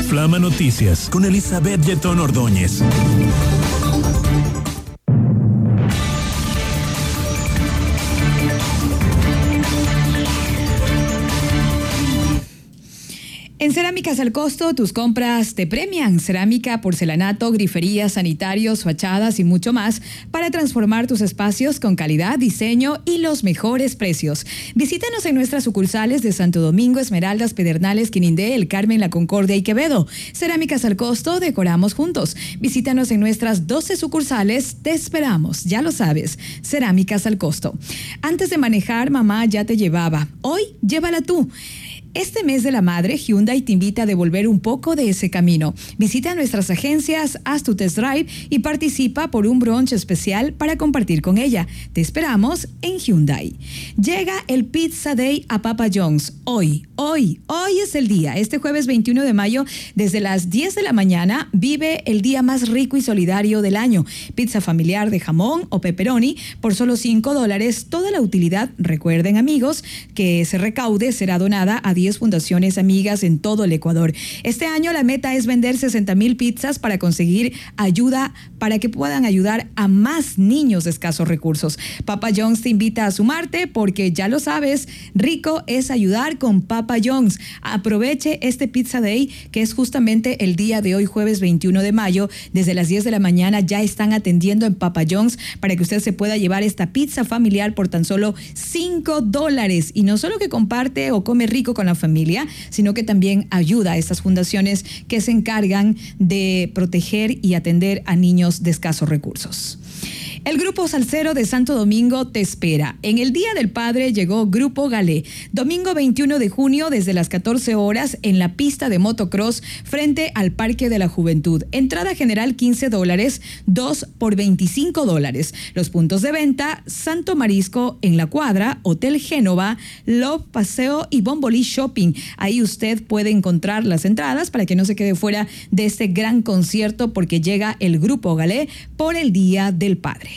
Flama Noticias con Elizabeth Yetón Ordóñez. En Cerámicas al Costo, tus compras te premian. Cerámica, porcelanato, griferías, sanitarios, fachadas y mucho más para transformar tus espacios con calidad, diseño y los mejores precios. Visítanos en nuestras sucursales de Santo Domingo, Esmeraldas, Pedernales, Quinindé, El Carmen, La Concordia y Quevedo. Cerámicas al Costo, decoramos juntos. Visítanos en nuestras 12 sucursales. Te esperamos, ya lo sabes. Cerámicas al Costo. Antes de manejar, mamá ya te llevaba. Hoy, llévala tú. Este mes de la madre, Hyundai te invita a devolver un poco de ese camino. Visita nuestras agencias, haz tu test drive y participa por un brunch especial para compartir con ella. Te esperamos en Hyundai. Llega el Pizza Day a Papa John's. Hoy es el día. Este jueves 21 de mayo, desde las 10 de la mañana, vive el día más rico y solidario del año. Pizza familiar de jamón o pepperoni por solo $5. Toda la utilidad, recuerden amigos, que se recaude será donada a 10 fundaciones amigas en todo el Ecuador. Este año la meta es vender 60,000 pizzas para conseguir ayuda para que puedan ayudar a más niños de escasos recursos. Papa John's te invita a sumarte porque ya lo sabes, rico es ayudar con Papa John's. Aproveche este Pizza Day que es justamente el día de hoy, jueves 21 de mayo. Desde las 10 de la mañana ya están atendiendo en Papa John's para que usted se pueda llevar esta pizza familiar por tan solo $5. Y no solo que comparte o come rico con la familia, sino que también ayuda a estas fundaciones que se encargan de proteger y atender a niños de escasos recursos. El Grupo Salsero de Santo Domingo te espera. En el Día del Padre llegó Grupo Galé. Domingo 21 de junio desde las 14 horas en la pista de motocross frente al Parque de la Juventud. Entrada general $15, 2 por $25. Los puntos de venta: Santo Marisco en La Cuadra, Hotel Génova, Love Paseo y Bombolí Shopping. Ahí usted puede encontrar las entradas para que no se quede fuera de este gran concierto porque llega el Grupo Galé por el Día del Padre.